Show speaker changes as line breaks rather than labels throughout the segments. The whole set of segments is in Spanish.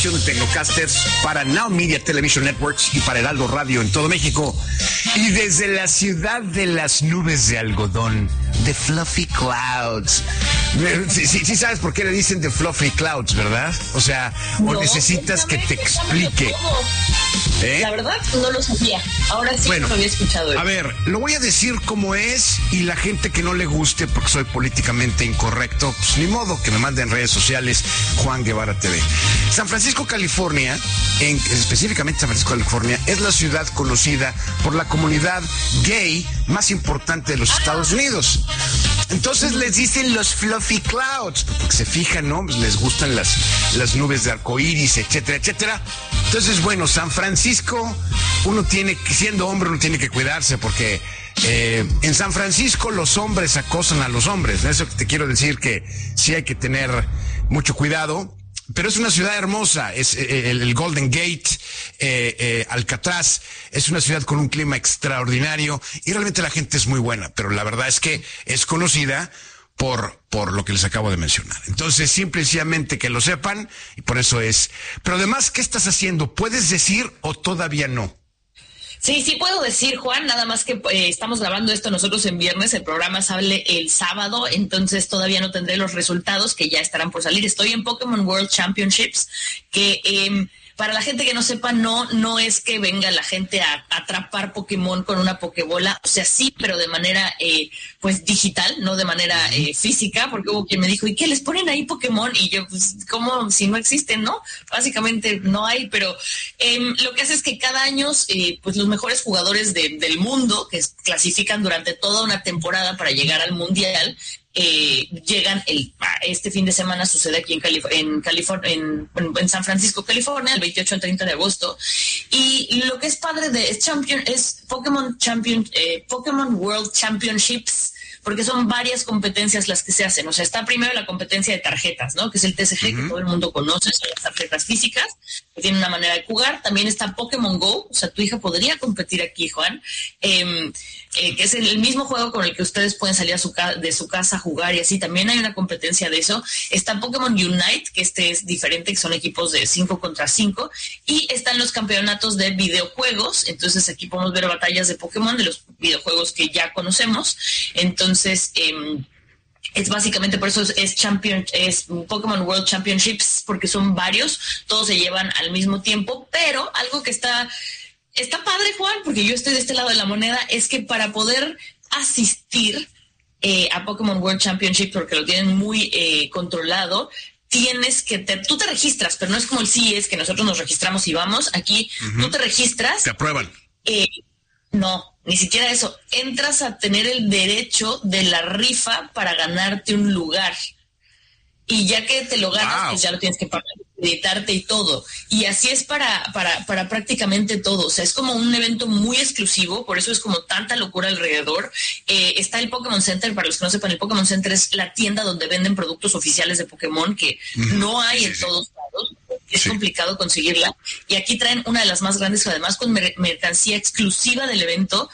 estación de Tecnocasters para Now Media Television Networks y para Heraldo Radio en todo México. Y desde la ciudad de las nubes de algodón, The Fluffy Clouds. Sí sabes por qué le dicen The Fluffy Clouds, ¿verdad? O sea, o necesitas que te explique.
La verdad, no lo sabía. Ahora sí, bueno, lo había escuchado.
A ver, lo voy a decir como es, y la gente que no le guste porque soy políticamente incorrecto, pues ni modo, que me manden en redes sociales Juan Guevara TV. San Francisco, California, específicamente San Francisco, California, es la ciudad conocida por la comunidad gay más importante de los Estados Unidos. Entonces les dicen los Fluffy Clouds, porque se fijan, ¿no? Pues les gustan las nubes de arcoíris, etcétera, etcétera. Entonces, bueno, San Francisco, siendo hombre, uno tiene que cuidarse porque en San Francisco los hombres acosan a los hombres. Eso te quiero decir que sí hay que tener mucho cuidado. Pero es una ciudad hermosa, es el Golden Gate, Alcatraz, es una ciudad con un clima extraordinario y realmente la gente es muy buena, pero la verdad es que es conocida por lo que les acabo de mencionar. Entonces, simple y sencillamente que lo sepan, y por eso es. Pero además, ¿qué estás haciendo? ¿Puedes decir o todavía no?
Sí puedo decir, Juan, nada más que estamos grabando esto nosotros en viernes, el programa sale el sábado, entonces todavía no tendré los resultados que ya estarán por salir. Estoy en Pokémon World Championships, que para la gente que no sepa, no es que venga la gente a atrapar Pokémon con una Pokébola, o sea, sí, pero de manera pues digital, no de manera física, porque hubo quien me dijo, ¿y qué les ponen ahí Pokémon? Y yo, pues, ¿cómo? Si no existen, ¿no? Básicamente no hay, pero lo que hace es que cada año, pues los mejores jugadores del mundo, que clasifican durante toda una temporada para llegar al Mundial, llegan este fin de semana, sucede aquí en San Francisco, California, el 28 al 30 de agosto. Y lo que es padre es Pokémon World Championships, porque son varias competencias las que se hacen. O sea, está primero la competencia de tarjetas, ¿no? Que es el TCG, que todo el mundo conoce, son las tarjetas físicas, que tienen una manera de jugar. También está Pokémon Go, o sea, tu hija podría competir aquí, Juan, que es el mismo juego con el que ustedes pueden salir de su casa a jugar y así. También hay una competencia de eso. Está Pokémon Unite, que es diferente, que son equipos de 5 contra 5. Y están los campeonatos de videojuegos. Entonces aquí podemos ver batallas de Pokémon, de los videojuegos que ya conocemos. Entonces, es básicamente por eso es Pokémon World Championships, porque son varios, todos se llevan al mismo tiempo, pero algo que está padre, Juan, porque yo estoy de este lado de la moneda, es que para poder asistir a Pokémon World Championship, porque lo tienen muy controlado, tienes que tú te registras, pero no es como el CES, que nosotros nos registramos y vamos. Aquí tú te registras.
Te aprueban.
No, ni siquiera eso. Entras a tener el derecho de la rifa para ganarte un lugar. Y ya que te lo ganas, pues ya lo tienes que pagar, editarte y todo. Y así es para prácticamente todo. O sea, es como un evento muy exclusivo, por eso es como tanta locura alrededor. Está el Pokémon Center, para los que no sepan, el Pokémon Center es la tienda donde venden productos oficiales de Pokémon, que no hay en todos lados. Es complicado conseguirla. Y aquí traen una de las más grandes, además con mercancía exclusiva del evento.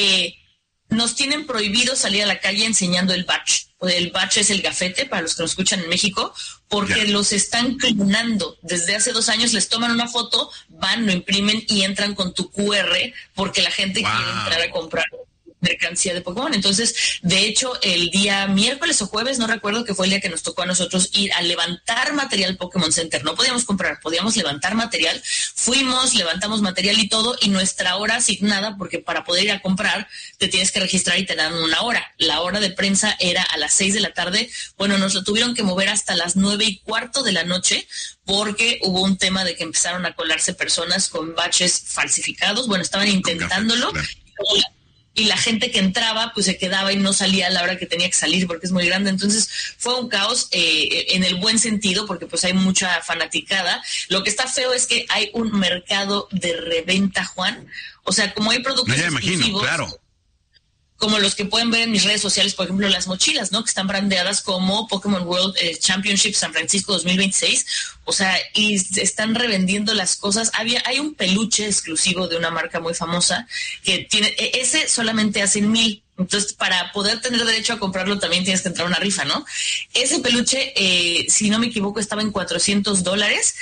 Nos tienen prohibido salir a la calle enseñando el badge. El badge es el gafete, para los que nos escuchan en México, porque los están clonando. Desde hace 2 años les toman una foto, van, lo imprimen y entran con tu QR, porque la gente quiere entrar a comprar mercancía de Pokémon. Entonces, de hecho, el día miércoles o jueves, no recuerdo, que fue el día que nos tocó a nosotros ir a levantar material Pokémon Center. No podíamos comprar, podíamos levantar material. Fuimos, levantamos material y todo, y nuestra hora asignada, porque para poder ir a comprar te tienes que registrar y te dan una hora. La hora de prensa era a las 6 de la tarde. Bueno, nos lo tuvieron que mover hasta las 9:15 de la noche, porque hubo un tema de que empezaron a colarse personas con badges falsificados. Bueno, estaban intentándolo. Y la gente que entraba, pues se quedaba y no salía a la hora que tenía que salir, porque es muy grande. Entonces fue un caos en el buen sentido, porque pues hay mucha fanaticada. Lo que está feo es que hay un mercado de reventa, Juan. O sea, como hay productos exclusivos,
claro,
como los que pueden ver en mis redes sociales, por ejemplo, las mochilas, ¿no? Que están brandeadas como Pokémon World Championship San Francisco 2026. O sea, y están revendiendo las cosas. Hay un peluche exclusivo de una marca muy famosa que tiene, ese solamente hacen 1,000. Entonces, para poder tener derecho a comprarlo también tienes que entrar a una rifa, ¿no? Ese peluche, si no me equivoco, estaba en $400.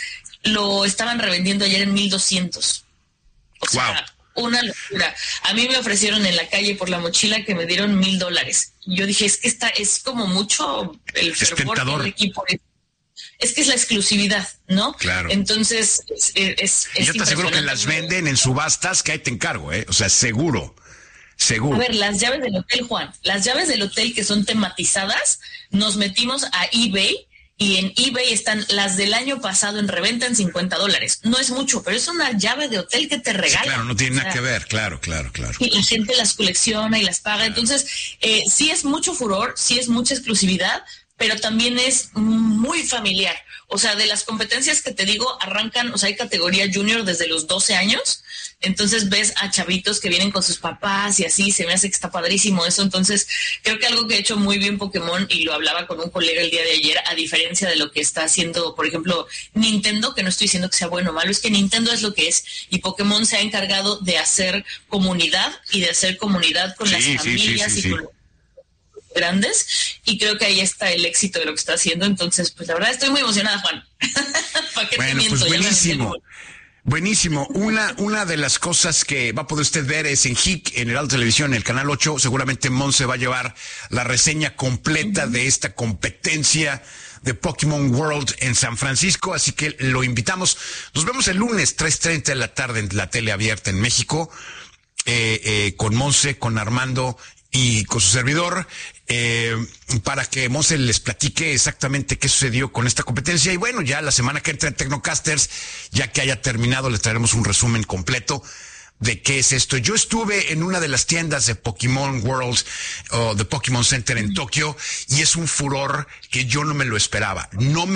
lo estaban revendiendo ayer en 1,200. O sea, una locura. A mí me ofrecieron en la calle por la mochila que me dieron $1,000. Yo dije, es que es como mucho el fervor del equipo. Es que es la exclusividad, ¿no?
Claro.
Entonces,
yo te aseguro que las venden en subastas, que ahí te encargo, O sea, seguro. A
ver, las llaves del hotel, Juan, las llaves del hotel que son tematizadas, nos metimos a eBay y en eBay están las del año pasado en reventa en $50. No es mucho, pero es una llave de hotel que te regalan.
Sí, claro, no tiene nada que ver, claro.
Y la gente las colecciona y las paga. Claro. Entonces, sí es mucho furor, sí es mucha exclusividad, pero también es muy familiar. O sea, de las competencias que te digo, arrancan, o sea, hay categoría junior desde los 12 años, entonces ves a chavitos que vienen con sus papás y así, se me hace que está padrísimo eso. Entonces, creo que algo que ha hecho muy bien Pokémon, y lo hablaba con un colega el día de ayer, a diferencia de lo que está haciendo, por ejemplo, Nintendo, que no estoy diciendo que sea bueno o malo, es que Nintendo es lo que es, y Pokémon se ha encargado de hacer comunidad, y de hacer comunidad con las familias y con los grandes, y creo que ahí está el éxito de lo que está haciendo. Entonces, pues la verdad estoy muy emocionada, Juan. ¿Para qué
bueno,
te miento?
Pues buenísimo. Una de las cosas que va a poder usted ver es en HIC, en Heraldo Televisión, en el Canal 8. Seguramente Monse va a llevar la reseña completa de esta competencia de Pokémon World en San Francisco, así que lo invitamos. Nos vemos el lunes, 3:30 de la tarde, en la tele abierta en México, con Monse, con Armando y con su servidor, para que Monse les platique exactamente qué sucedió con esta competencia. Y bueno, ya la semana que entra en Tecnocasters, ya que haya terminado, les traeremos un resumen completo de qué es esto. Yo estuve en una de las tiendas de Pokémon World, o de Pokémon Center en Tokio, y es un furor que yo no me lo esperaba.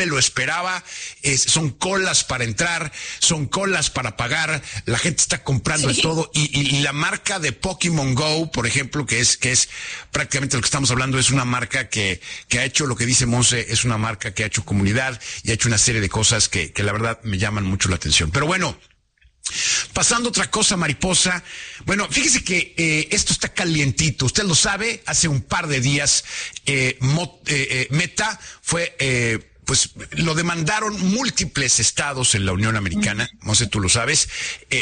Son colas para entrar, son colas para pagar, la gente está comprando de todo, y la marca de Pokémon Go, por ejemplo, que es prácticamente lo que estamos hablando, es una marca que ha hecho lo que dice Monse, es una marca que ha hecho comunidad y ha hecho una serie de cosas que la verdad me llaman mucho la atención. Pero bueno, pasando a otra cosa, mariposa. Bueno, fíjese que esto está calientito. Usted lo sabe, hace un par de días Meta fue, pues lo demandaron múltiples estados en la Unión Americana. No sé, tú lo sabes.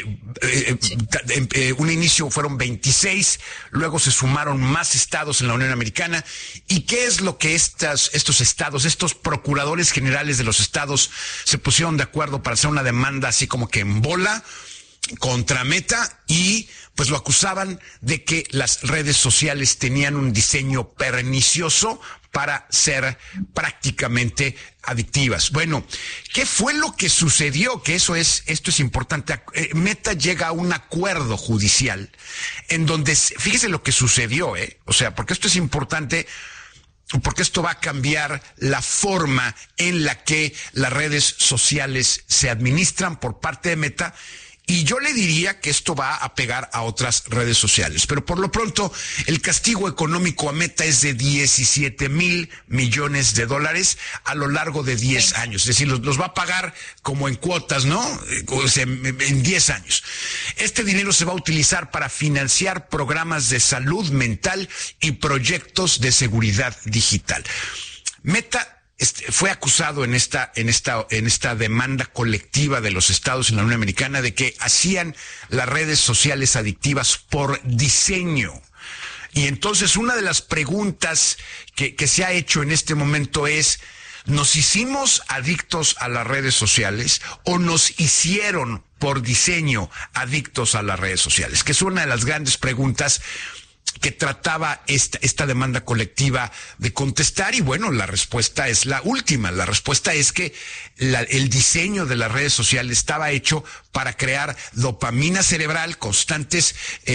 Un inicio fueron 26, luego se sumaron más estados en la Unión Americana. ¿Y qué es lo que estos estados, estos procuradores generales de los estados se pusieron de acuerdo para hacer una demanda así como que en bola contra Meta? Y pues lo acusaban de que las redes sociales tenían un diseño pernicioso para ser prácticamente adictivas. Bueno, ¿qué fue lo que sucedió? Que esto es importante. Meta llega a un acuerdo judicial en donde, fíjese lo que sucedió, o sea, porque esto es importante, porque esto va a cambiar la forma en la que las redes sociales se administran por parte de Meta. Y yo le diría que esto va a pegar a otras redes sociales. Pero por lo pronto, el castigo económico a Meta es de $17,000 millones a lo largo de 10 años. Es decir, los va a pagar como en cuotas, ¿no? O sea, en 10 años. Este dinero se va a utilizar para financiar programas de salud mental y proyectos de seguridad digital. Meta fue acusado en esta demanda colectiva de los estados en la Unión Americana de que hacían las redes sociales adictivas por diseño. Y entonces una de las preguntas que se ha hecho en este momento es: ¿nos hicimos adictos a las redes sociales o nos hicieron por diseño adictos a las redes sociales? Que es una de las grandes preguntas que trataba esta demanda colectiva de contestar. Y bueno, la respuesta es la última. La respuesta es que el diseño de las redes sociales estaba hecho para crear dopamina cerebral, constantes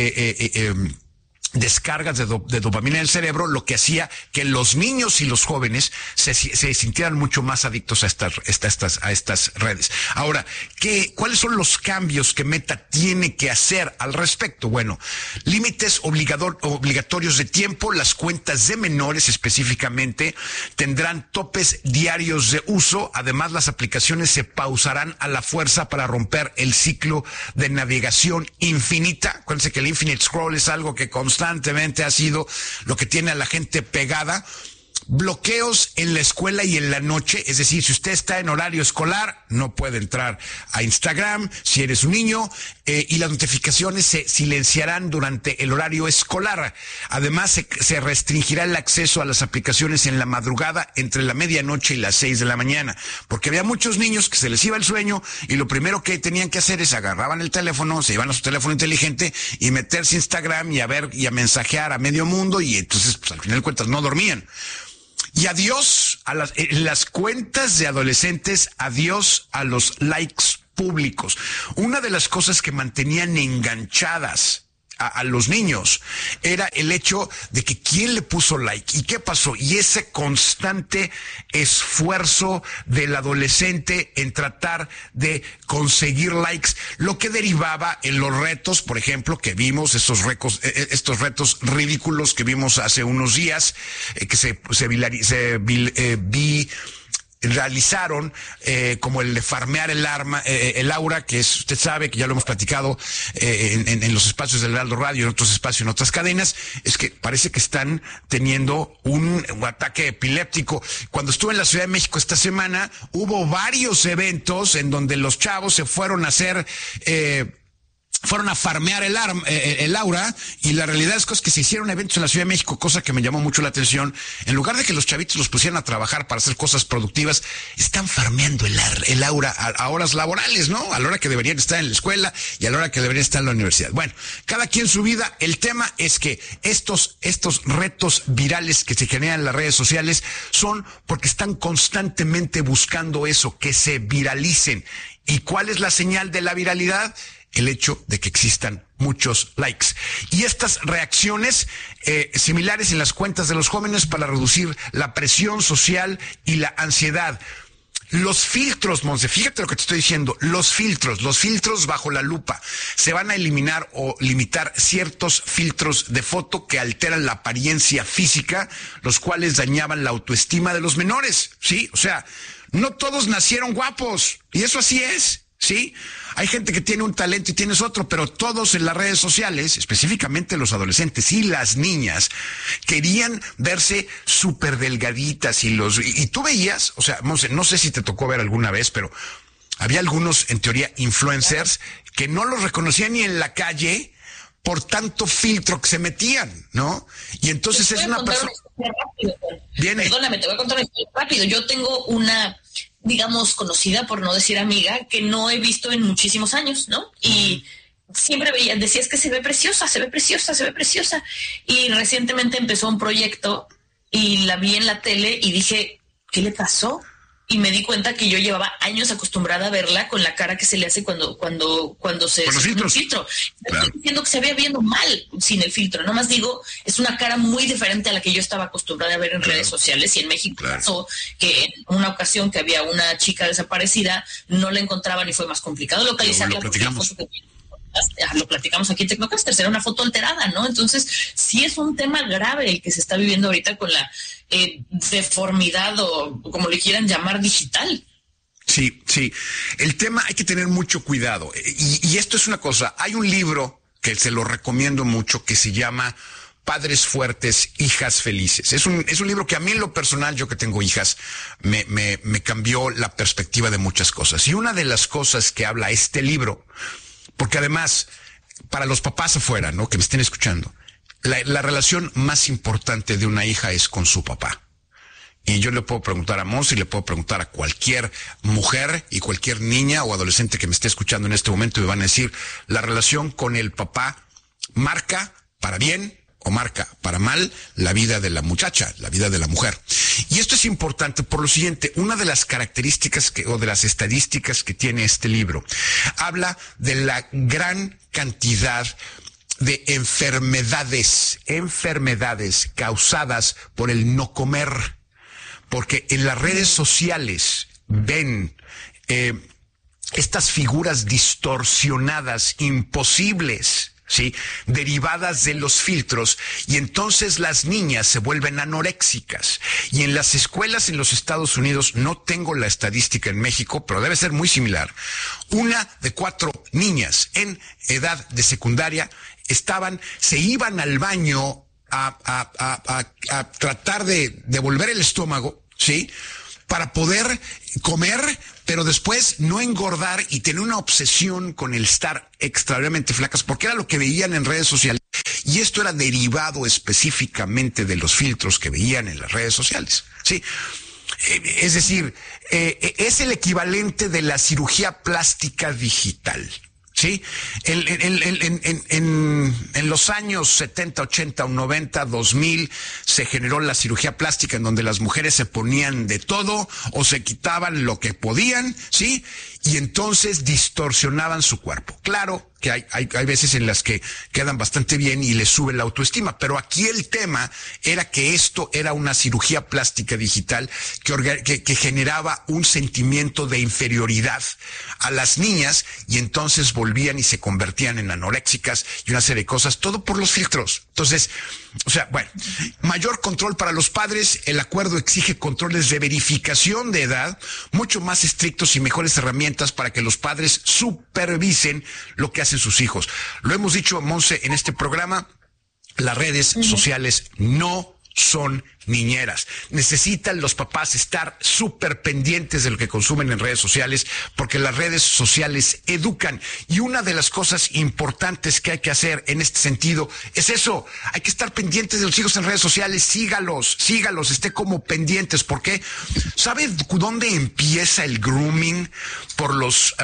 descargas de dopamina en el cerebro, lo que hacía que los niños y los jóvenes se sintieran mucho más adictos a estas redes. Ahora, ¿cuáles son los cambios que Meta tiene que hacer al respecto? Bueno, límites obligatorios de tiempo. Las cuentas de menores específicamente tendrán topes diarios de uso. Además, las aplicaciones se pausarán a la fuerza para romper el ciclo de navegación infinita. Acuérdense que el infinite scroll es algo que constantemente ha sido lo que tiene a la gente pegada. bloqueos en la escuela y en la noche, es decir, si usted está en horario escolar, no puede entrar a Instagram si eres un niño, y las notificaciones se silenciarán durante el horario escolar. Además, se restringirá el acceso a las aplicaciones en la madrugada entre la medianoche y las 6 de la mañana, porque había muchos niños que se les iba el sueño y lo primero que tenían que hacer es agarraban el teléfono, se iban a su teléfono inteligente y meterse a Instagram y a ver y a mensajear a medio mundo, y entonces pues, al final de cuentas no dormían. Y adiós a las cuentas de adolescentes, adiós a los likes públicos. Una de las cosas que mantenían enganchadas a los niños era el hecho de que quién le puso like y qué pasó, y ese constante esfuerzo del adolescente en tratar de conseguir likes, lo que derivaba en los retos, por ejemplo, que vimos, estos retos ridículos que vimos hace unos días, que realizaron, como el de farmear el aura, que es, usted sabe que ya lo hemos platicado en los espacios del Heraldo Radio, en otros espacios, en otras cadenas, es que parece que están teniendo un ataque epiléptico. Cuando estuve en la Ciudad de México esta semana, hubo varios eventos en donde los chavos se fueron a hacer fueron a farmear el aura, y la realidad es que se hicieron eventos en la Ciudad de México, cosa que me llamó mucho la atención. En lugar de que los chavitos los pusieran a trabajar para hacer cosas productivas, están farmeando el aura a horas laborales, ¿no? A la hora que deberían estar en la escuela y a la hora que deberían estar en la universidad. Bueno, cada quien su vida. El tema es que estos retos virales que se generan en las redes sociales son porque están constantemente buscando eso, que se viralicen. ¿Y cuál es la señal de la viralidad? El hecho de que existan muchos likes. Y estas reacciones similares en las cuentas de los jóvenes para reducir la presión social y la ansiedad. Los filtros, Monse, fíjate lo que te estoy diciendo, los filtros bajo la lupa. Se van a eliminar o limitar ciertos filtros de foto que alteran la apariencia física, los cuales dañaban la autoestima de los menores, ¿sí? O sea, no todos nacieron guapos, y eso así es. Sí, hay gente que tiene un talento y tienes otro, pero todos en las redes sociales, específicamente los adolescentes y las niñas, querían verse súper delgaditas y tú veías, o sea, Monse, no sé si te tocó ver alguna vez, pero había algunos, en teoría, influencers que no los reconocían ni en la calle por tanto filtro que se metían, ¿no? Y entonces es una persona...
Perdóname, te voy a contar una historia rápido. Yo tengo una, digamos, conocida, por no decir amiga, que no he visto en muchísimos años, ¿no? Y siempre decías que se ve preciosa. Y recientemente empezó un proyecto y la vi en la tele y dije, ¿qué le pasó? Y me di cuenta que yo llevaba años acostumbrada a verla con la cara que se le hace cuando se pone un filtro. Claro. Estoy diciendo que se veía viendo mal sin el filtro. Nomás digo, es una cara muy diferente a la que yo estaba acostumbrada a ver en redes sociales. Y en México pasó que en una ocasión que había una chica desaparecida, no la encontraban y fue más complicado localizarla. Lo platicamos aquí en Tecnocasters, era una foto alterada, ¿no? Entonces, sí es un tema grave el que se está viviendo ahorita con la deformidad o como le quieran llamar digital.
Sí. El tema hay que tener mucho cuidado. Y esto es una cosa, hay un libro que se lo recomiendo mucho que se llama Padres Fuertes, Hijas Felices. Es un libro que a mí en lo personal, yo que tengo hijas, me cambió la perspectiva de muchas cosas. Y una de las cosas que habla este libro, porque además, para los papás afuera, ¿no?, que me estén escuchando, la relación más importante de una hija es con su papá. Y yo le puedo preguntar a Monse y le puedo preguntar a cualquier mujer y cualquier niña o adolescente que me esté escuchando en este momento y me van a decir, la relación con el papá marca para bien o marca para mal la vida de la muchacha, la vida de la mujer. Y esto es importante por lo siguiente, una de las características o de las estadísticas que tiene este libro, habla de la gran cantidad de enfermedades causadas por el no comer, porque en las redes sociales ven estas figuras distorsionadas, imposibles, ¿sí?, derivadas de los filtros, y entonces las niñas se vuelven anoréxicas. Y en las escuelas en los Estados Unidos, no tengo la estadística en México, pero debe ser muy similar, 1 de 4 niñas en edad de secundaria se iban al baño a tratar de devolver el estómago, ¿sí? Para poder comer, pero después no engordar y tener una obsesión con el estar extraordinariamente flacas, porque era lo que veían en redes sociales. Y esto era derivado específicamente de los filtros que veían en las redes sociales, ¿sí? Es decir, es el equivalente de la cirugía plástica digital. Sí, en los años 70, 80, 90, 2000 se generó la cirugía plástica en donde las mujeres se ponían de todo o se quitaban lo que podían, ¿sí? Y entonces distorsionaban su cuerpo. Claro que hay veces en las que quedan bastante bien y les sube la autoestima, pero aquí el tema era que esto era una cirugía plástica digital que generaba un sentimiento de inferioridad a las niñas y entonces volvían y se convertían en anoréxicas y una serie de cosas, todo por los filtros. Entonces, o sea, bueno, mayor control para los padres. El acuerdo exige controles de verificación de edad mucho más estrictos y mejores herramientas para que los padres supervisen lo que hacen sus hijos. Lo hemos dicho, Monse, en este programa, las redes sociales no son niñeras. Necesitan los papás estar súper pendientes de lo que consumen en redes sociales, porque las redes sociales educan. Y una de las cosas importantes que hay que hacer en este sentido es eso. Hay que estar pendientes de los hijos en redes sociales. Sígalos, esté como pendientes. ¿Por qué? ¿Sabe dónde empieza el grooming por los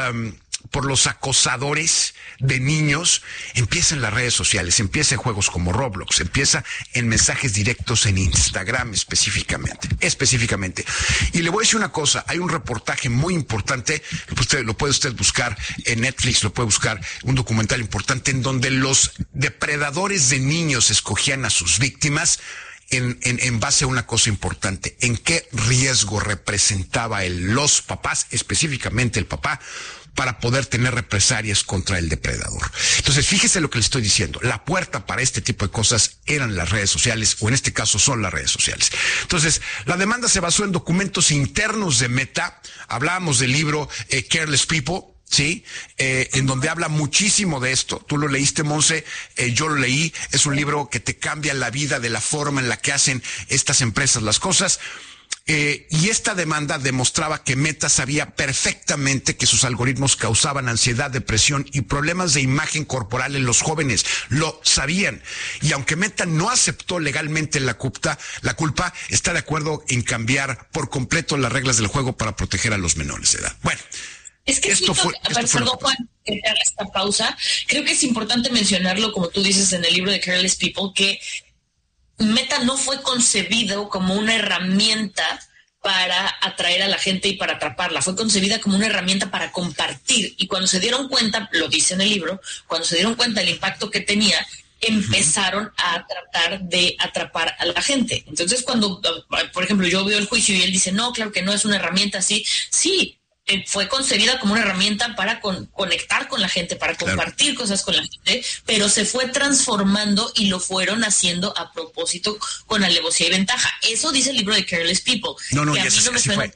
acosadores de niños? Empieza en las redes sociales, empieza en juegos como Roblox, empieza en mensajes directos en Instagram específicamente. Y le voy a decir una cosa, hay un reportaje muy importante, lo puede usted buscar en Netflix, lo puede buscar, un documental importante en donde los depredadores de niños escogían a sus víctimas en base a una cosa importante, en qué riesgo representaba los papás, específicamente el papá, para poder tener represalias contra el depredador. Entonces, fíjese lo que le estoy diciendo. La puerta para este tipo de cosas eran las redes sociales, o en este caso son las redes sociales. Entonces, la demanda se basó en documentos internos de Meta. Hablábamos del libro Careless People, ¿sí? En donde habla muchísimo de esto. Tú lo leíste, Monse, yo lo leí. Es un libro que te cambia la vida de la forma en la que hacen estas empresas las cosas. Y esta demanda demostraba que Meta sabía perfectamente que sus algoritmos causaban ansiedad, depresión y problemas de imagen corporal en los jóvenes. Lo sabían. Y aunque Meta no aceptó legalmente la culpa, está de acuerdo en cambiar por completo las reglas del juego para proteger a los menores de edad. Bueno.
Es que perdón, Juan, que te haga esta pausa. Creo que es importante mencionarlo, como tú dices en el libro de Careless People, que Meta no fue concebido como una herramienta para atraer a la gente y para atraparla. Fue concebida como una herramienta para compartir. Y cuando se dieron cuenta, lo dice en el libro, cuando se dieron cuenta del impacto que tenía, empezaron a tratar de atrapar a la gente. Entonces, cuando, por ejemplo, yo veo el juicio y él dice, no, claro que no es una herramienta así. Sí, fue concebida como una herramienta para conectar con la gente, para compartir cosas con la gente, pero se fue transformando y lo fueron haciendo a propósito con alevosía y ventaja. Eso dice el libro de Careless People.
No, y así fue.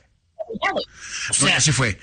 Así fue.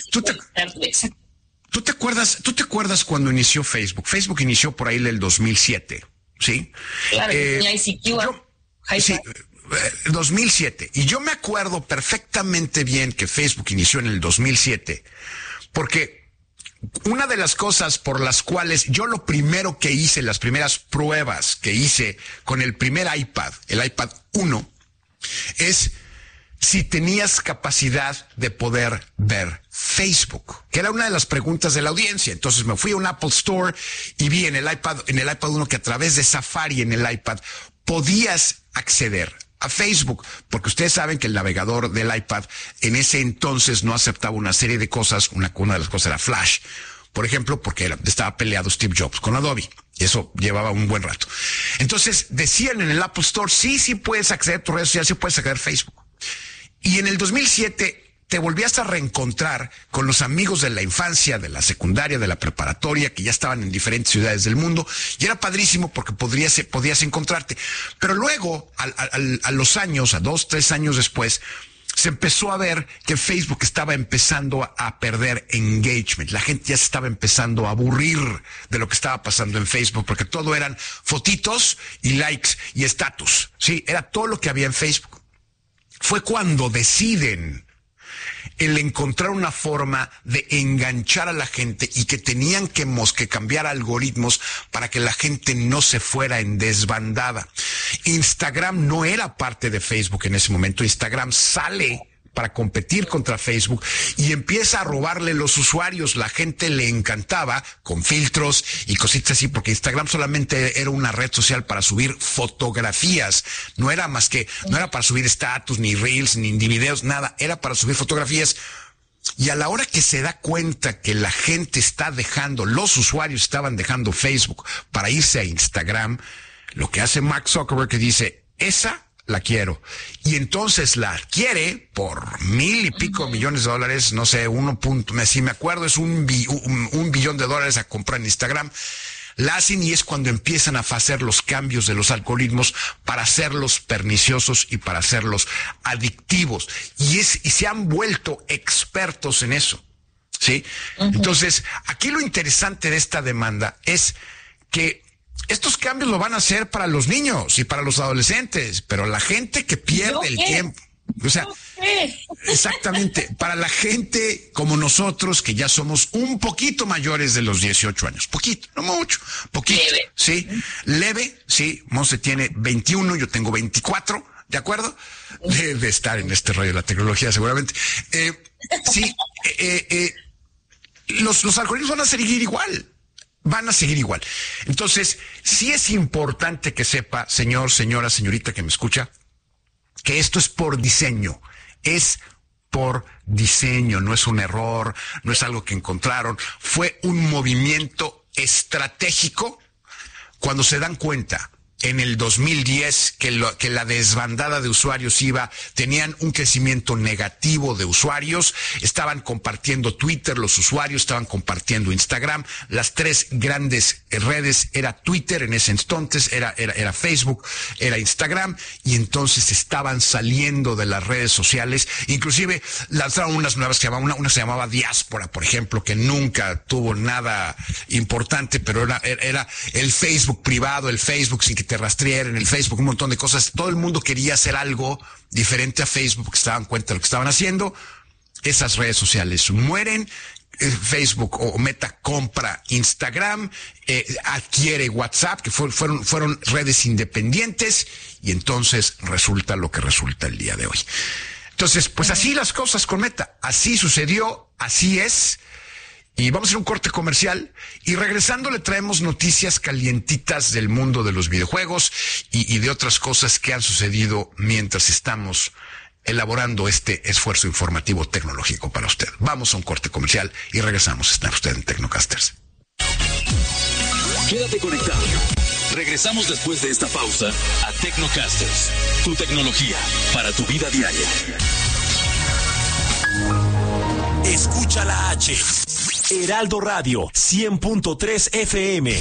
¿Tú te acuerdas cuando inició Facebook? Facebook inició por ahí el 2007, ¿sí?
Claro, tenía ICQ.
Sí. 2007. Y yo me acuerdo perfectamente bien que Facebook inició en el 2007, porque una de las cosas por las cuales yo lo primero que hice, las primeras pruebas que hice con el primer iPad, el iPad 1, es si tenías capacidad de poder ver Facebook, que era una de las preguntas de la audiencia. Entonces me fui a un Apple Store y vi en el iPad 1 que a través de Safari en el iPad podías acceder a Facebook, porque ustedes saben que el navegador del iPad en ese entonces no aceptaba una serie de cosas. Una de las cosas era Flash, por ejemplo, porque estaba peleado Steve Jobs con Adobe, y eso llevaba un buen rato. Entonces decían en el Apple Store, sí puedes acceder a tus redes sociales, sí puedes acceder a Facebook. Y en el 2007 te volvías a reencontrar con los amigos de la infancia, de la secundaria, de la preparatoria, que ya estaban en diferentes ciudades del mundo, y era padrísimo porque podías encontrarte. Pero luego, a los años, a 2, 3 años después, se empezó a ver que Facebook estaba empezando a perder engagement. La gente ya se estaba empezando a aburrir de lo que estaba pasando en Facebook, porque todo eran fotitos y likes y estatus. Sí, era todo lo que había en Facebook. Fue cuando deciden el encontrar una forma de enganchar a la gente y que tenían que cambiar algoritmos para que la gente no se fuera en desbandada. Instagram no era parte de Facebook en ese momento. Instagram sale para competir contra Facebook y empieza a robarle los usuarios. La gente le encantaba con filtros y cositas así, porque Instagram solamente era una red social para subir fotografías. No era para subir status, ni reels, ni videos, nada. Era para subir fotografías. Y a la hora que se da cuenta que la gente los usuarios estaban dejando Facebook para irse a Instagram, lo que hace Mark Zuckerberg que dice, esa la quiero. Y entonces la adquiere por $1,000 y pico millones, no sé, si me acuerdo, es un billón de dólares a comprar en Instagram. La hacen y es cuando empiezan a hacer los cambios de los algoritmos para hacerlos perniciosos y para hacerlos adictivos. Y se han vuelto expertos en eso. ¿Sí? Entonces, aquí lo interesante de esta demanda es que estos cambios lo van a hacer para los niños y para los adolescentes, pero la gente que pierde el tiempo, o sea, exactamente, para la gente como nosotros que ya somos un poquito mayores de los 18 años, poquito, no mucho, poquito, leve. Sí, leve, sí, Monse tiene 21, yo tengo 24, ¿de acuerdo? De estar en este rollo de la tecnología seguramente. Sí, los algoritmos van a seguir igual. Van a seguir igual. Entonces, sí es importante que sepa, señor, señora, señorita que me escucha, que esto es por diseño. Es por diseño, no es un error, no es algo que encontraron. Fue un movimiento estratégico cuando se dan cuenta en el 2010 que la desbandada de usuarios tenían un crecimiento negativo de usuarios, estaban compartiendo Twitter, los usuarios estaban compartiendo Instagram, las tres grandes redes era Twitter en ese entonces, era Facebook, era Instagram, y entonces estaban saliendo de las redes sociales, inclusive lanzaron unas nuevas que una se llamaba Diáspora, por ejemplo, que nunca tuvo nada importante, pero era el Facebook privado, el Facebook sin que te rastrearan, el Facebook, un montón de cosas. Todo el mundo quería hacer algo diferente a Facebook porque se daban cuenta de lo que estaban haciendo. Esas redes sociales mueren. Facebook o Meta compra Instagram, adquiere WhatsApp, que fueron redes independientes, y entonces resulta lo que resulta el día de hoy. Entonces, pues así las cosas con Meta. Así sucedió, así es. Y vamos a hacer un corte comercial y regresando le traemos noticias calientitas del mundo de los videojuegos y de otras cosas que han sucedido mientras estamos elaborando este esfuerzo informativo tecnológico para usted. Vamos a un corte comercial y regresamos. Está usted en Tecnocasters.
Quédate conectado. Regresamos después de esta pausa a Tecnocasters, tu tecnología para tu vida diaria. Escucha la H. Heraldo Radio 100.3 FM.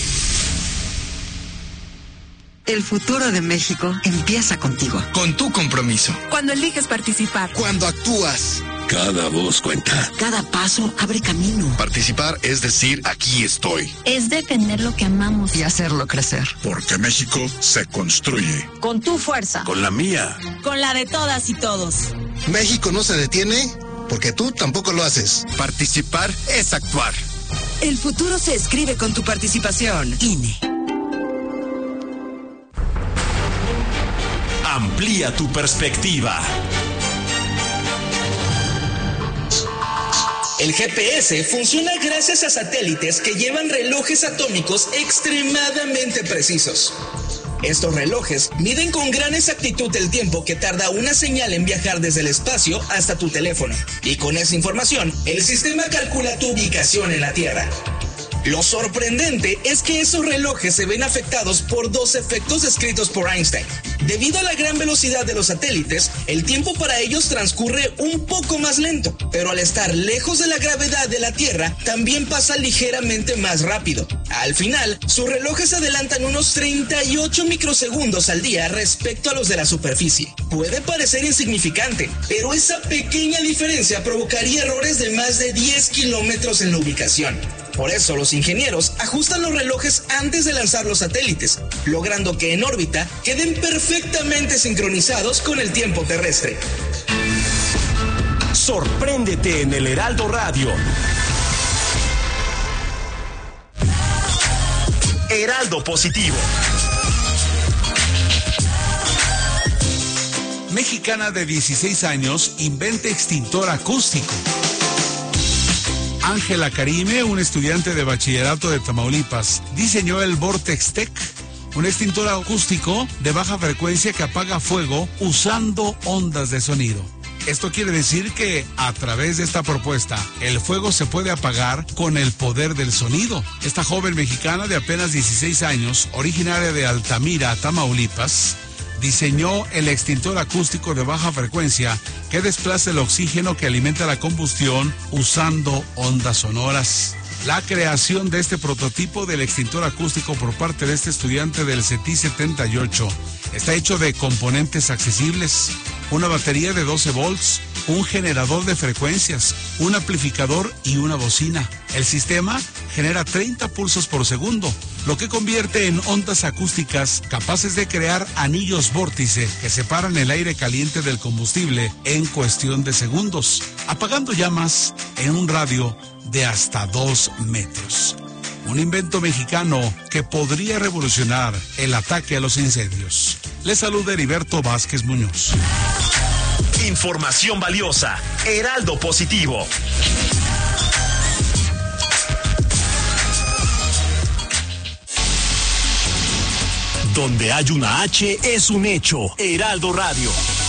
El futuro de México empieza contigo.
Con tu compromiso.
Cuando eliges participar.
Cuando actúas.
Cada voz cuenta.
Cada paso abre camino.
Participar es decir, aquí estoy.
Es defender lo que amamos.
Y hacerlo crecer.
Porque México se construye.
Con tu fuerza.
Con la mía.
Con la de todas y todos.
México no se detiene porque tú tampoco lo haces.
Participar es actuar.
El futuro se escribe con tu participación. INE.
Amplía tu perspectiva.
El GPS funciona gracias a satélites que llevan relojes atómicos extremadamente precisos. Estos relojes miden con gran exactitud el tiempo que tarda una señal en viajar desde el espacio hasta tu teléfono. Y con esa información, el sistema calcula tu ubicación en la Tierra. Lo sorprendente es que esos relojes se ven afectados por dos efectos descritos por Einstein. Debido a la gran velocidad de los satélites, el tiempo para ellos transcurre un poco más lento, pero al estar lejos de la gravedad de la Tierra, también pasa ligeramente más rápido. Al final, sus relojes adelantan unos 38 microsegundos al día respecto a los de la superficie. Puede parecer insignificante, pero esa pequeña diferencia provocaría errores de más de 10 kilómetros en la ubicación. Por eso los ingenieros ajustan los relojes antes de lanzar los satélites, logrando que en órbita queden perfectamente sincronizados con el tiempo terrestre.
Sorpréndete en el Heraldo Radio. Heraldo Positivo.
Mexicana de 16 años inventa extintor acústico. Ángela Karime, un estudiante de bachillerato de Tamaulipas, diseñó el Vortex Tech, un extintor acústico de baja frecuencia que apaga fuego usando ondas de sonido. Esto quiere decir que a través de esta propuesta, el fuego se puede apagar con el poder del sonido. Esta joven mexicana de apenas 16 años, originaria de Altamira, Tamaulipas, diseñó el extintor acústico de baja frecuencia que desplaza el oxígeno que alimenta la combustión usando ondas sonoras. La creación de este prototipo del extintor acústico por parte de este estudiante del CETI 78 está hecho de componentes accesibles, una batería de 12 volts, un generador de frecuencias, un amplificador y una bocina. El sistema genera 30 pulsos por segundo, lo que convierte en ondas acústicas capaces de crear anillos vórtice que separan el aire caliente del combustible en cuestión de segundos, apagando llamas en un radio de hasta 2 metros. Un invento mexicano que podría revolucionar el ataque a los incendios. Les saluda Heriberto Vázquez Muñoz.
Información valiosa. Heraldo Positivo. Donde hay una H es un hecho. Heraldo Radio.